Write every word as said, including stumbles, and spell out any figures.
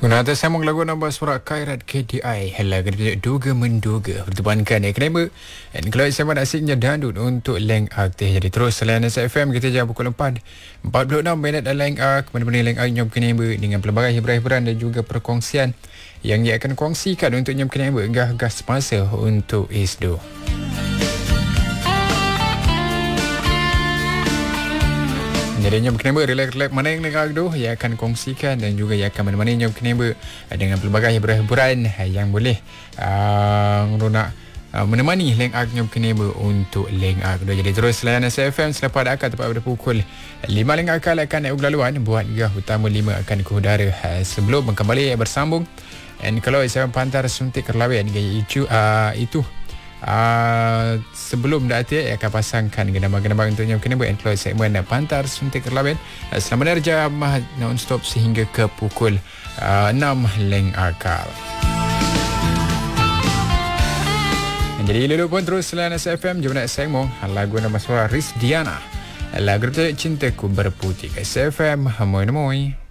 Guna atas sambung lagu nombor surat Khairat K D I Hela Gerdik Duga Menduga Bertebankan ya Kenapa. Dan kalau sama asiknya dandut untuk Leng Aktif. Jadi terus selain S F M kita jam pukul empat empat puluh enam minit dan Leng Ak Mana-mana Leng Ak Nyom Kenapa dengan pelbagai hiburan-hiburan dan juga perkongsian yang ia akan kongsikan untuk Nyom Kenapa Gah-gas masa untuk Isdo. Jadi Nyom Kenapa relax-relax mana yang negara tu ia akan kongsikan dan juga ia akan mana-mana Nyom Kenapa dengan pelbagai hiburan-hiburan yang boleh uh, nak uh, menemani Leng Ak Nyom Kenapa untuk Leng Ak tu. Jadi terus layan S F M selepas akad tepat pada pukul lima Leng Ak akan naik uglaluan buat gah utama lima akan ke udara uh, sebelum kembali bersambung. Dan kalau saya pantar suntik kerlawan itu uh, itu Uh, sebelum dah hati akan pasangkan genama-genama untuk Nyom Kenapa include segmen pantar suntik kerlawan uh, selama jam non-stop sehingga ke pukul uh, enam Leng Akal. Jadi lulu pun terus selain S F M jom nak segmen lagu nama suara Riz Diana lagu tu Cintaku Berputih S F M. Moi moi.